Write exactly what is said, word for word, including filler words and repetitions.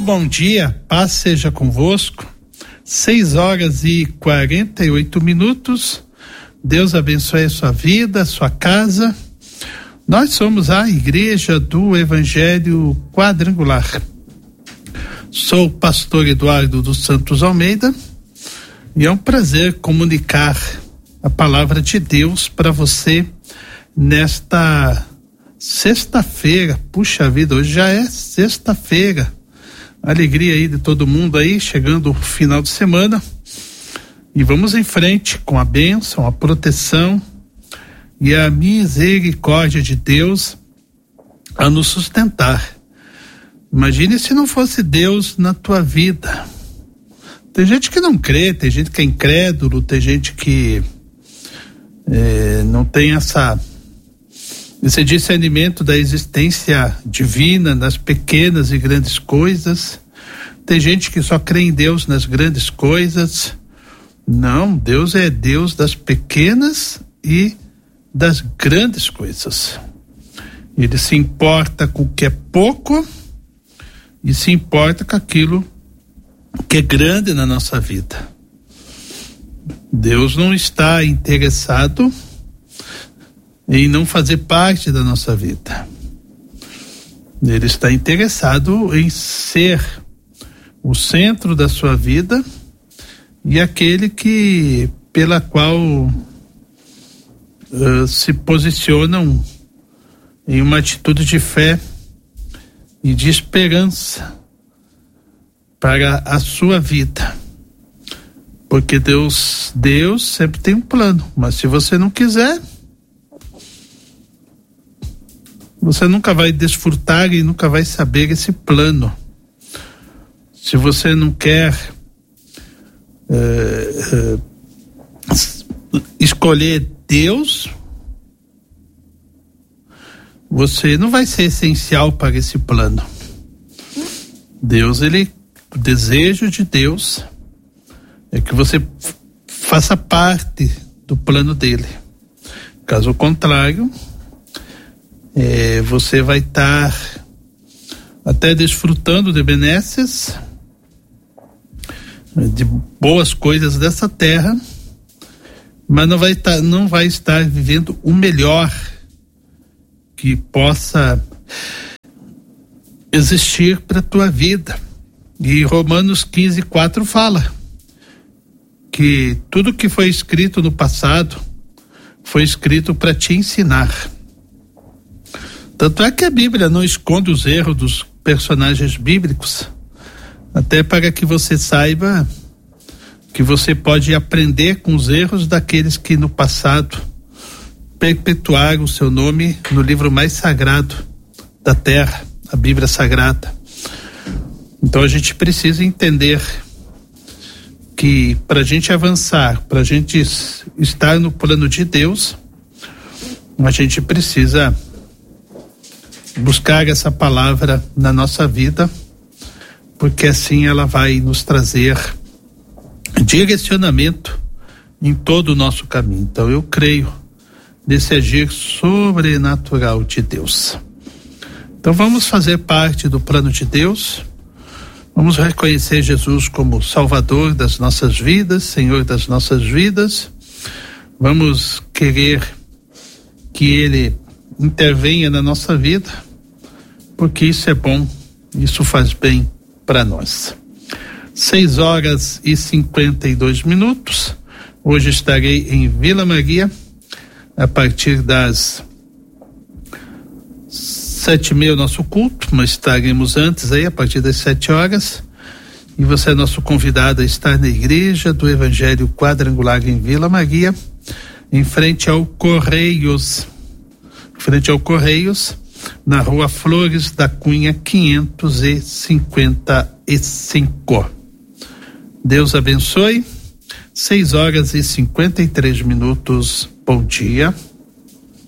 bom dia, paz seja convosco. Seis horas e quarenta e oito minutos. Deus abençoe a sua vida, a sua casa. Nós somos a Igreja do Evangelho Quadrangular. Sou o pastor Eduardo dos Santos Almeida e é um prazer comunicar a palavra de Deus para você nesta sexta-feira. Puxa vida, hoje já é sexta-feira. Alegria aí de todo mundo aí, chegando o final de semana. E vamos em frente com a bênção, a proteção e a misericórdia de Deus a nos sustentar. Imagine se não fosse Deus na tua vida. Tem gente que não crê, tem gente que é incrédulo, tem gente que é, não tem essa esse discernimento da existência divina nas pequenas e grandes coisas. Tem gente que só crê em Deus nas grandes coisas. Não, Deus é Deus das pequenas e das grandes coisas. Ele se importa com o que é pouco e se importa com aquilo que é grande na nossa vida. Deus não está interessado em não fazer parte da nossa vida. Ele está interessado em ser o centro da sua vida e aquele que pela qual uh, se posicionam em uma atitude de fé e de esperança para a sua vida. Porque Deus, Deus sempre tem um plano, mas se você não quiser, você nunca vai desfrutar e nunca vai saber esse plano. Se você não quer uh, uh, escolher Deus, você não vai ser essencial para esse plano. Deus, ele, o desejo de Deus é que você f- faça parte do plano dele. Caso contrário, É, você vai estar até desfrutando de benesses, de boas coisas dessa terra, mas não vai estar, não vai estar vivendo o melhor que possa existir para a tua vida. E Romanos quinze, quatro fala que tudo que foi escrito no passado foi escrito para te ensinar. Tanto é que a Bíblia não esconde os erros dos personagens bíblicos, até para que você saiba que você pode aprender com os erros daqueles que no passado perpetuaram o seu nome no livro mais sagrado da terra, a Bíblia Sagrada. Então a gente precisa entender que para a gente avançar, para a gente estar no plano de Deus, a gente precisa buscar essa palavra na nossa vida, porque assim ela vai nos trazer direcionamento em todo o nosso caminho. Então eu creio nesse agir sobrenatural de Deus. Então vamos fazer parte do plano de Deus, vamos reconhecer Jesus como Salvador das nossas vidas, Senhor das nossas vidas, vamos querer que Ele intervenha na nossa vida, porque isso é bom, isso faz bem para nós. Seis horas e cinquenta e dois minutos. Hoje estarei em Vila Maria a partir das sete e meia o nosso culto, mas estaremos antes aí a partir das sete horas. E você é nosso convidado a estar na Igreja do Evangelho Quadrangular em Vila Maria, em frente ao Correios. Frente ao Correios, na Rua Flores da Cunha, quinhentos e cinquenta e cinco. Deus abençoe. Seis horas e cinquenta e três minutos. Bom dia.